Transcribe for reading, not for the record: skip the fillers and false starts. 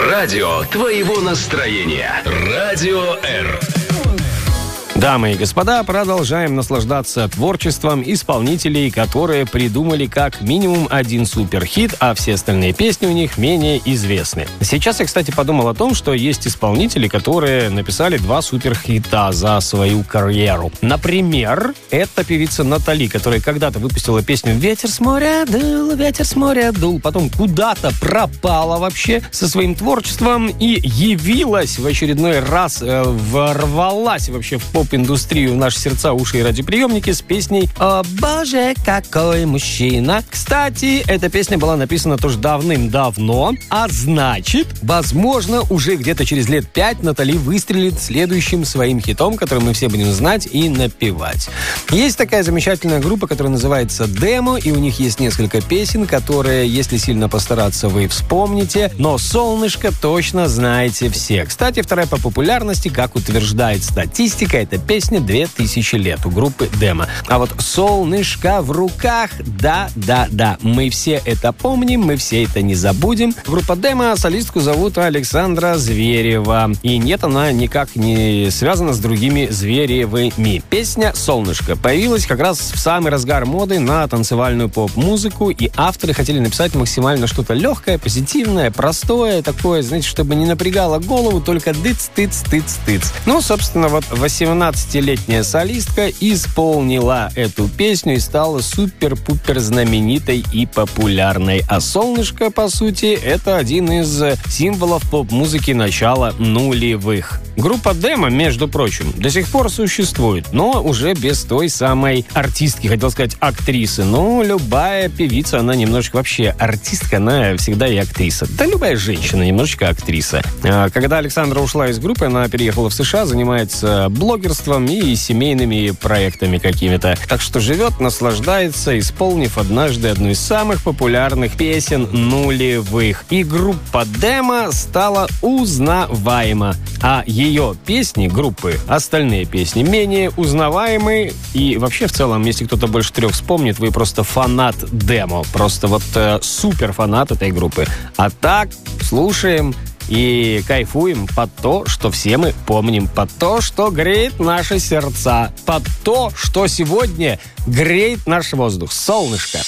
Радио твоего настроения. Радио Р. Дамы и господа, продолжаем наслаждаться творчеством исполнителей, которые придумали как минимум один суперхит, а все остальные песни у них менее известны. Сейчас я, кстати, подумал о том, что есть исполнители, которые написали 2 суперхита за свою карьеру. Например, это певица Натали, которая когда-то выпустила песню «Ветер с моря дул», потом куда-то пропала вообще со своим творчеством и явилась в очередной раз, ворвалась вообще в поп-индустрию, в наши сердца, уши и радиоприемники с песней «О боже, какой мужчина». Кстати, эта песня была написана тоже давным-давно, а значит, возможно, уже где-то через лет 5 Натали выстрелит следующим своим хитом, который мы все будем знать и напевать. Есть такая замечательная группа, которая называется «Демо», и у них есть несколько песен, которые, если сильно постараться, вы вспомните, но «Солнышко» точно знаете все. Кстати, вторая по популярности, как утверждает статистика, это песня 2000 лет у группы «Демо». А вот «Солнышко в руках», да, мы все это помним, мы все это не забудем. Группа «Демо», солистку зовут Александра Зверева. И нет, она никак не связана с другими Зверевыми. Песня «Солнышко» появилась как раз в самый разгар моды на танцевальную поп-музыку, и авторы хотели написать максимально что-то легкое, позитивное, простое, такое, знаете, чтобы не напрягало голову, только дыц-тыц-тыц-тыц. Ну, собственно, вот 18-летняя солистка исполнила эту песню и стала супер-пупер знаменитой и популярной. А «Солнышко», по сути, это один из символов поп-музыки начала нулевых. Группа «Демо», между прочим, до сих пор существует, но уже без той самой артистки, хотел сказать актрисы. Но любая певица, она немножечко вообще артистка, она всегда и актриса. Да любая женщина немножечко актриса. Когда Александра ушла из группы, она переехала в США, занимается блогерством и семейными проектами какими-то. Так что живет, наслаждается, исполнив однажды одну из самых популярных песен нулевых. И группа «Демо» стала узнаваема. А ее песни, группы, остальные песни, менее узнаваемы. И вообще, в целом, если кто-то больше 3 вспомнит, вы просто фанат «Демо». Просто вот супер фанат этой группы. А так, слушаем и кайфуем под то, что все мы помним, под то, что греет наши сердца, под то, что сегодня греет наш воздух. «Солнышко».